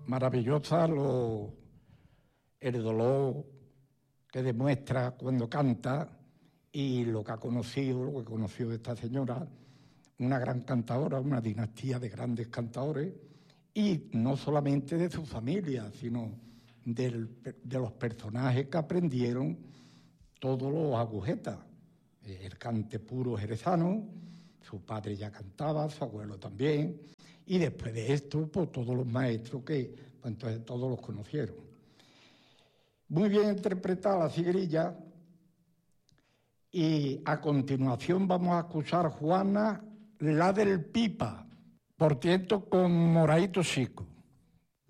Maravillosa el dolor que demuestra cuando canta y lo que conoció de esta señora, una gran cantadora, una dinastía de grandes cantadores, y no solamente de su familia, sino de los personajes que aprendieron todos los agujetas. El cante puro jerezano, su padre ya cantaba, su abuelo también, y después de esto, pues todos los maestros que pues, entonces todos los conocieron. Muy bien interpretada la sigrilla, y a continuación vamos a escuchar Juana, la del Pipa, por cierto con Moraito Chico.